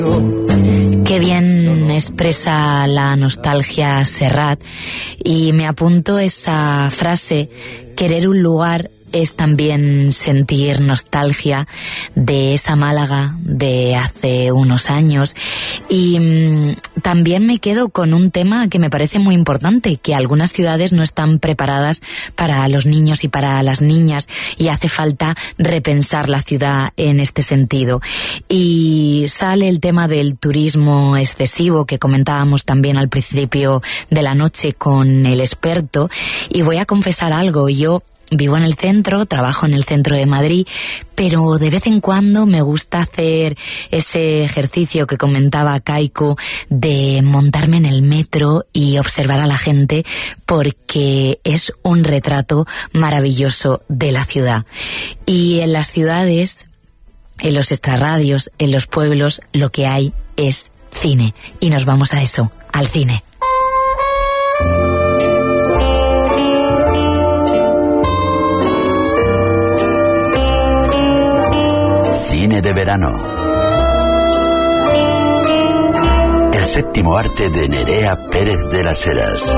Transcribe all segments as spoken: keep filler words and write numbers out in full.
Qué bien expresa la nostalgia Serrat, y me apunto esa frase: querer un lugar es también sentir nostalgia de esa Málaga de hace unos años. Y mmm, también me quedo con un tema que me parece muy importante, que algunas ciudades no están preparadas para los niños y para las niñas, y hace falta repensar la ciudad en este sentido. Y sale el tema del turismo excesivo, que comentábamos también al principio de la noche con el experto, y voy a confesar algo: yo vivo en el centro, trabajo en el centro de Madrid, pero de vez en cuando me gusta hacer ese ejercicio que comentaba Kaiku de montarme en el metro y observar a la gente, porque es un retrato maravilloso de la ciudad. Y en las ciudades, en los extrarradios, en los pueblos, lo que hay es cine. Y nos vamos a eso, al cine. Cine de verano. El séptimo arte de Nerea Pérez de las Heras.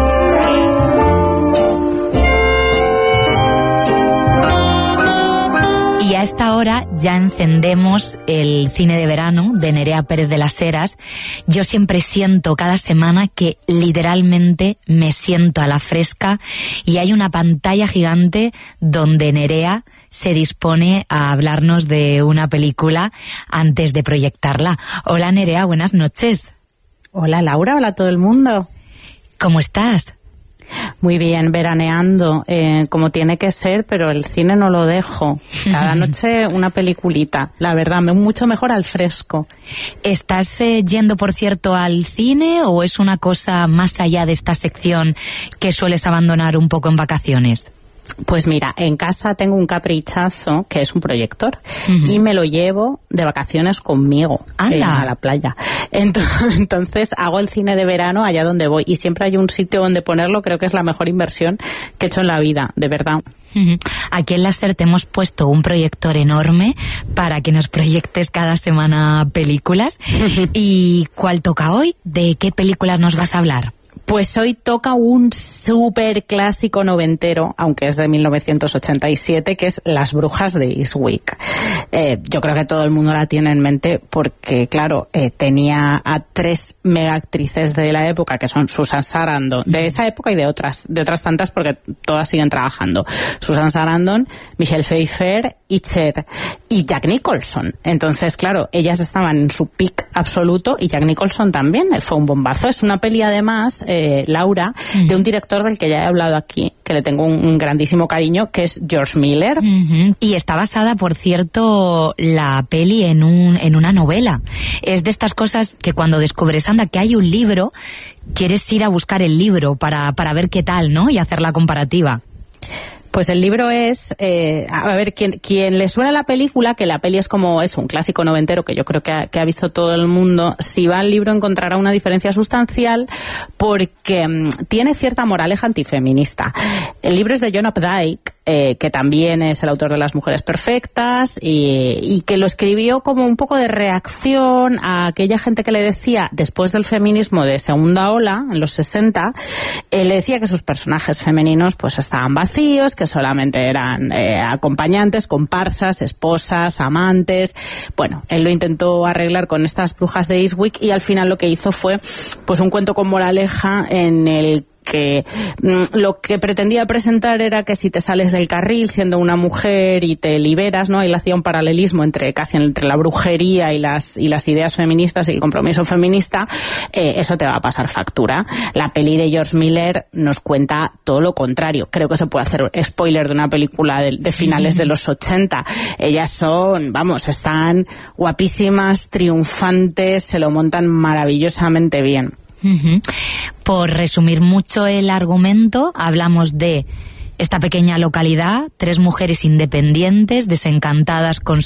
Y a esta hora ya encendemos el cine de verano de Nerea Pérez de las Heras. Yo siempre siento cada semana que literalmente me siento a la fresca, y hay una pantalla gigante donde Nerea se dispone a hablarnos de una película antes de proyectarla. Hola Nerea, buenas noches. Hola Laura, hola a todo el mundo. ¿Cómo estás? Muy bien, veraneando, eh, como tiene que ser, pero el cine no lo dejo. Cada noche una peliculita, la verdad, mucho mejor al fresco. ¿Estás eh, yendo, por cierto, al cine, o es una cosa más allá de esta sección que sueles abandonar un poco en vacaciones? Pues mira, en casa tengo un caprichazo que es un proyector, uh-huh, y me lo llevo de vacaciones conmigo eh, a la playa. Entonces, entonces hago el cine de verano allá donde voy, y siempre hay un sitio donde ponerlo. Creo que es la mejor inversión que he hecho en la vida, de verdad. Uh-huh. Aquí en Láser te hemos puesto un proyector enorme para que nos proyectes cada semana películas. Uh-huh. ¿Y cuál toca hoy? ¿De qué películas nos vas a hablar? Pues hoy toca un súper clásico noventero, aunque es de mil novecientos ochenta y siete, que es Las Brujas de Eastwick. Eh, yo creo que todo el mundo la tiene en mente porque, claro, eh, tenía a tres mega actrices de la época, que son Susan Sarandon, de esa época y de otras, de otras tantas, porque todas siguen trabajando. Susan Sarandon, Michelle Pfeiffer y Cher, y Jack Nicholson. Entonces, claro, ellas estaban en su peak absoluto, y Jack Nicholson también, fue un bombazo. Es una peli, además, eh, Laura, uh-huh, de un director del que ya he hablado aquí, que le tengo un, un grandísimo cariño, que es George Miller. Uh-huh. Y está basada, por cierto, la peli en un en una novela. Es de estas cosas que cuando descubres, anda, que hay un libro, quieres ir a buscar el libro para, para ver qué tal, ¿no? Y hacer la comparativa. Pues el libro es, eh, a ver, quien, quien le suena la película, que la peli es como es un clásico noventero que yo creo que ha, que ha visto todo el mundo, si va al libro encontrará una diferencia sustancial, porque um, tiene cierta moraleja antifeminista. El libro es de John Updike, eh, que también es el autor de Las Mujeres Perfectas, y, y que lo escribió como un poco de reacción a aquella gente que le decía, después del feminismo de segunda ola, en los sesenta, eh, le decía que sus personajes femeninos pues estaban vacíos, que solamente eran eh, acompañantes, comparsas, esposas, amantes. Bueno, él lo intentó arreglar con estas Brujas de Eastwick, y al final lo que hizo fue pues un cuento con moraleja en el que mm, lo que pretendía presentar era que si te sales del carril siendo una mujer y te liberas, ¿no? Él hacía un paralelismo entre casi entre la brujería y las y las ideas feministas y el compromiso feminista, eh, eso te va a pasar factura. La peli de George Miller nos cuenta todo lo contrario. Creo que se puede hacer spoiler de una película de, de finales de los ochenta. Ellas son, vamos, están guapísimas, triunfantes, se lo montan maravillosamente bien. Uh-huh. Por resumir mucho el argumento, hablamos de esta pequeña localidad, tres mujeres independientes, desencantadas con